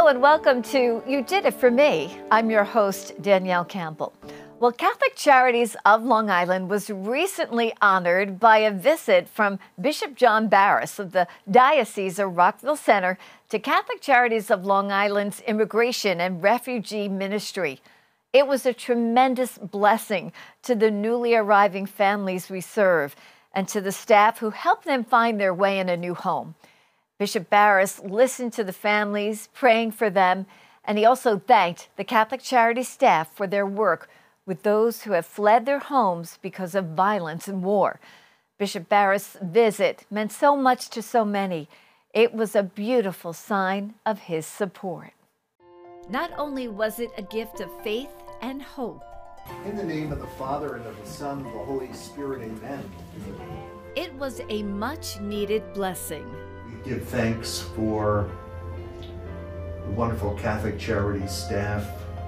and welcome to You Did It For Me. I'm your host, Danielle Campbell. Well, Catholic Charities of Long Island was recently honored by a visit from Bishop John Barras of the Diocese of Rockville Centre to Catholic Charities of Long Island's Immigration and Refugee Ministry. It was a tremendous blessing to the newly arriving families we serve and to the staff who help them find their way in a new home. Bishop Barras listened to the families, praying for them, and he also thanked the Catholic Charities staff for their work with those who have fled their homes because of violence and war. Bishop Barras' visit meant so much to so many. It was a beautiful sign of his support. Not only was it a gift of faith and hope. In the name of the Father, and of the Son, and of the Holy Spirit, amen. It was a much-needed blessing. We give thanks for the wonderful Catholic Charities staff,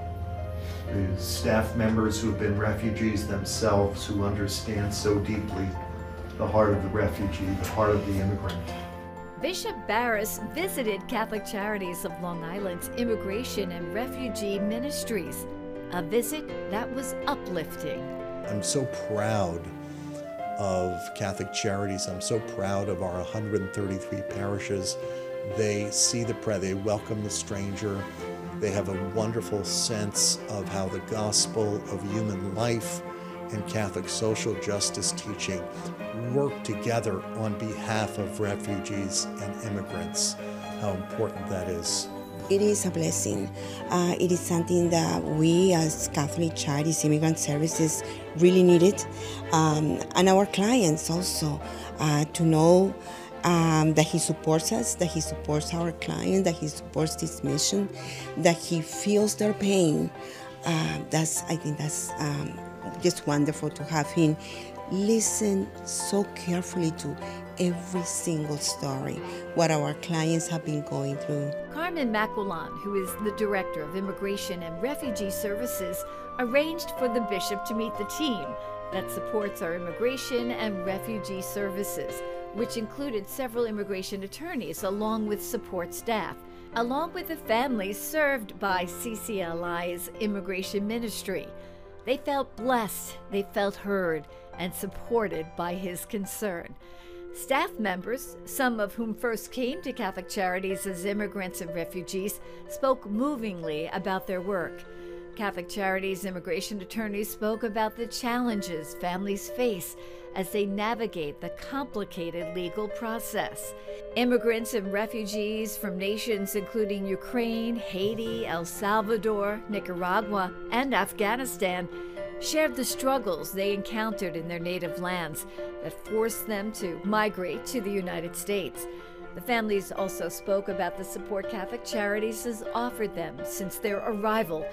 the staff members who have been refugees themselves, who understand so deeply the heart of the refugee, the heart of the immigrant. Bishop Barras visited Catholic Charities of Long Island's Immigration and Refugee Ministries, a visit that was uplifting. I'm so proud of Catholic Charities. I'm so proud of our 133 parishes. They see the prayer, they welcome the stranger. They have a wonderful sense of how the gospel of human life and Catholic social justice teaching work together on behalf of refugees and immigrants, how important that is. It is a blessing. It is something that we as Catholic Charities Immigrant Services really needed. And our clients also, to know that he supports us, that he supports our clients, that he supports this mission, that he feels their pain. I think that's just wonderful to have him listen so carefully to every single story, what our clients have been going through. Carmen Maculan, who is the Director of Immigration and Refugee Services, arranged for the bishop to meet the team that supports our immigration and refugee services, which included several immigration attorneys along with support staff, along with the families served by CCLI's Immigration Ministry. They felt blessed, they felt heard, and supported by his concern. Staff members, some of whom first came to Catholic Charities as immigrants and refugees, spoke movingly about their work. Catholic Charities immigration attorneys spoke about the challenges families face as they navigate the complicated legal process. Immigrants and refugees from nations including Ukraine, Haiti, El Salvador, Nicaragua, and Afghanistan shared the struggles they encountered in their native lands that forced them to migrate to the United States. The families also spoke about the support Catholic Charities has offered them since their arrival